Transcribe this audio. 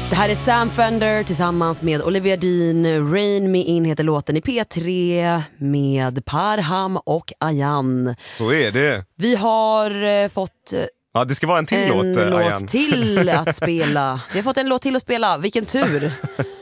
Det här är Sam Fender tillsammans med Olivia Dean. Rain Me In heter låten i P3 med Parham och Ayan. Så är det. Vi har fått Ja, det ska vara en till en låt, låt Ayan. till att spela. Vi har fått en låt till att spela. Vilken tur.